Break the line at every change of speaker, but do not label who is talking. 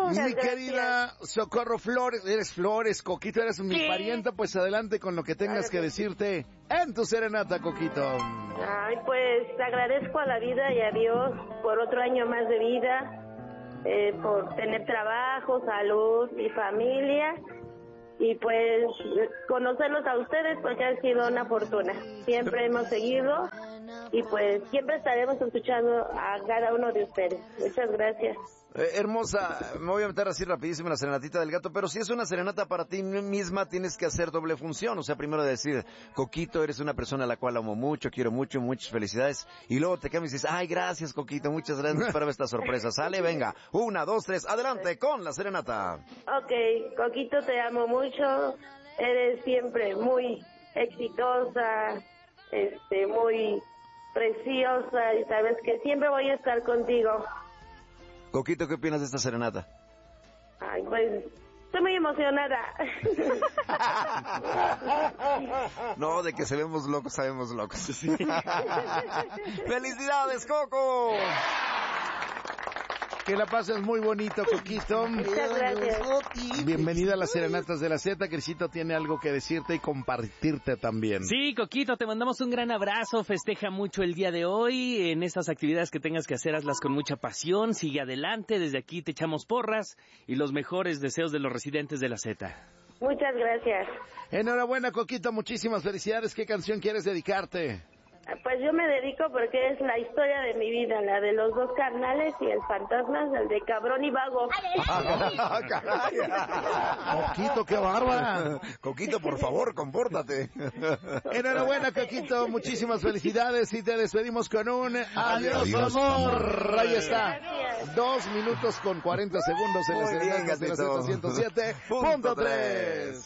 Mi querida Socorro Flores, eres Flores, Coquito, eres mi parienta, pues adelante con lo que tengas que decirte en tu serenata, Coquito.
Ay, pues agradezco a la vida y a Dios por otro año más de vida, por tener trabajo, salud y familia, y pues conocerlos a ustedes porque ha sido una fortuna. Siempre hemos seguido y pues siempre estaremos escuchando a cada uno de ustedes. Muchas gracias.
Hermosa, me voy a meter así rapidísimo en la serenatita del gato, pero si es una serenata para ti misma, tienes que hacer doble función. O sea, primero decir, Coquito, eres una persona a la cual amo mucho, quiero mucho, muchas felicidades. Y luego te cambias y dices, ay, gracias, Coquito, muchas gracias, esperaba esta sorpresa. Sale, venga, 1, 2, 3, adelante con la serenata.
Ok, Coquito, te amo mucho. Eres siempre muy exitosa, muy preciosa, y sabes que siempre voy a estar contigo.
Coquito, ¿qué opinas de esta serenata?
Ay, pues, estoy muy emocionada.
No, de que sabemos locos. Sí. ¡Felicidades, Coco!
Que la pases muy bonito, Coquito.
Muchas gracias.
Bienvenida a las Serenatas de la Z. Crisito tiene algo que decirte y compartirte también.
Sí, Coquito, te mandamos un gran abrazo. Festeja mucho el día de hoy. En estas actividades que tengas que hacer, hazlas con mucha pasión. Sigue adelante. Desde aquí te echamos porras y los mejores deseos de los residentes de la Z.
Muchas gracias.
Enhorabuena, Coquito. Muchísimas felicidades. ¿Qué canción quieres dedicarte?
Pues yo me dedico porque es la historia de mi vida, la de los dos carnales y el fantasma, el de Cabrón y Vago.
Coquito, qué bárbara.
Coquito, por favor, compórtate.
Enhorabuena, Coquito, muchísimas felicidades y te despedimos con un adiós, amor. Ahí está.
Gracias.
2 minutos con 40 segundos en las Serenatas de la Z 107.3.